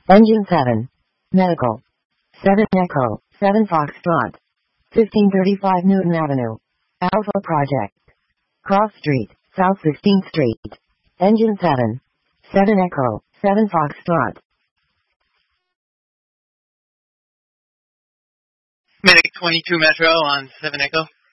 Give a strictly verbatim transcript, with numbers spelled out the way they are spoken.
Engine seven. Medical. seven Echo, seven Foxtrot. fifteen thirty-five Newton Avenue. Alpha Project. Cross Street, South fifteenth Street. Engine seven. seven Echo, seven Foxtrot. Medic twenty-two Metro on seven Echo.